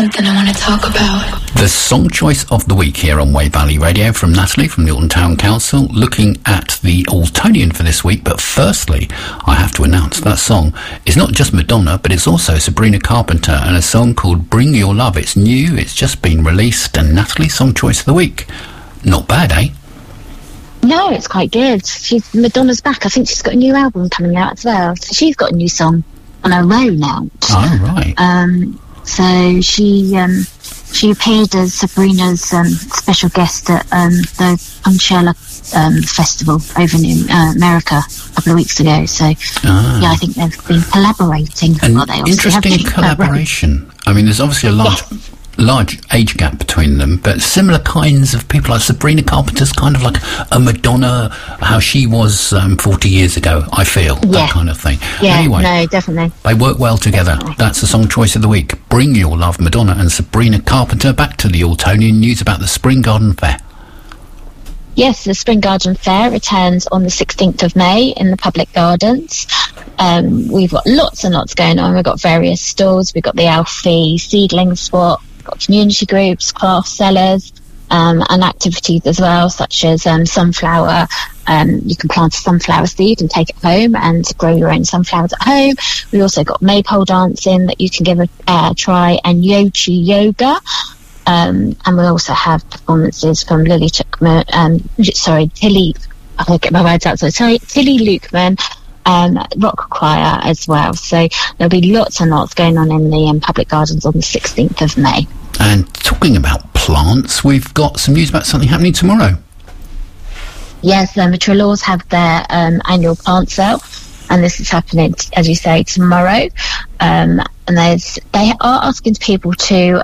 Something I want to talk about. The song choice of the week here on Wave Valley Radio from Natalie from the Alton Town Council, looking at the Altonian for this week. But firstly, I have to announce that song is not just Madonna, but it's also Sabrina Carpenter and a song called Bring Your Love. It's new, it's just been released, and Natalie's song choice of the week. Not bad, eh? No, it's quite good. Madonna's back. I think she's got a new album coming out as well. So she's got a new song on her own out. Oh, right. So she appeared as Sabrina's special guest at the Coachella festival over in America a couple of weeks ago. So, yeah, I think they've been collaborating. An interesting collaboration. I mean, there's obviously a large age gap between them, but similar kinds of people. Like Sabrina Carpenter's kind of like a Madonna, how she was 40 years ago, I feel, that kind of thing. Yeah, anyway, no, definitely. They work well together. That's the song choice of the week. Bring Your Love, Madonna and Sabrina Carpenter. Back to the Altonian news about the Spring Garden Fair. Yes, the Spring Garden Fair returns on the 16th of May in the public gardens. We've got lots and lots going on. We've got various stalls. We've got the Alfie seedling spot, got community groups, craft sellers, and activities as well, such as sunflower. You can plant a sunflower seed and take it home and grow your own sunflowers at home. We also got maypole dancing that you can give a try, and Yochi yoga. And we also have performances from Tilly Lukeman, rock choir as well. So there'll be lots and lots going on in the public gardens on the 16th of May. And talking about plants, we've got some news about something happening tomorrow. Yes, the Trelaws have their annual plant sale, and this is happening, as you say, tomorrow. And they are asking people to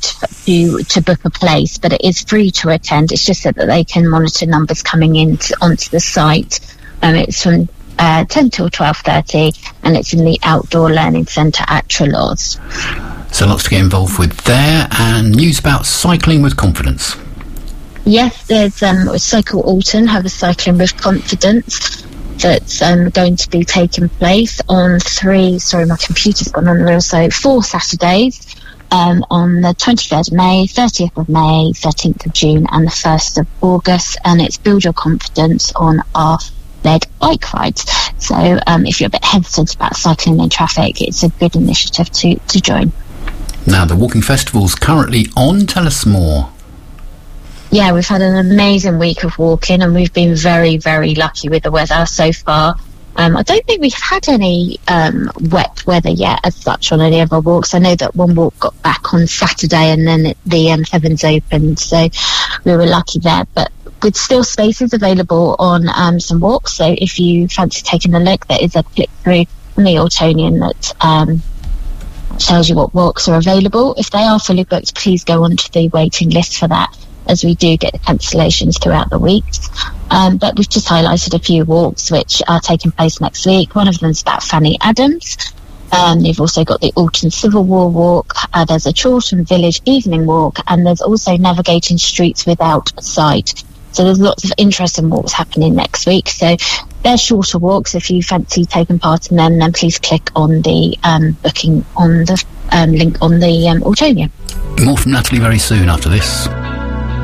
to book a place, but it is free to attend. It's just so that they can monitor numbers coming in onto the site. It's from 10 till 12:30, and it's in the Outdoor Learning Centre at Trelaws. So lots to get involved with there. And news about cycling with confidence. Yes, there's Cycle Alton have a Cycling with Confidence that's going to be taking place on my computer's gone on the reel, so 4 Saturdays, on the 23rd of May, 30th of May, 13th of June and the 1st of August, and it's Build Your Confidence on led bike rides. So if you're a bit hesitant about cycling in traffic, it's a good initiative to join. Now, the Walking Festival's currently on. Tell us more. Yeah, we've had an amazing week of walking, and we've been very, very lucky with the weather so far. I don't think we've had any wet weather yet as such on any of our walks. I know that one walk got back on Saturday, and then the heavens opened, so we were lucky there. But with still spaces available on some walks, so if you fancy taking a look, there is a click through on the Altonian that tells you what walks are available. If they are fully booked, please go onto the waiting list for that, as we do get cancellations throughout the weeks. But we've just highlighted a few walks which are taking place next week. One of them is about Fanny Adams. You've also got the Alton Civil War Walk. There's a Chawton Village Evening Walk, and there's also Navigating Streets Without Sight. So there's lots of interesting walks happening next week. So they're shorter walks. If you fancy taking part in them, then please click on the booking on the link on the Altonian. More from Natalie very soon after this.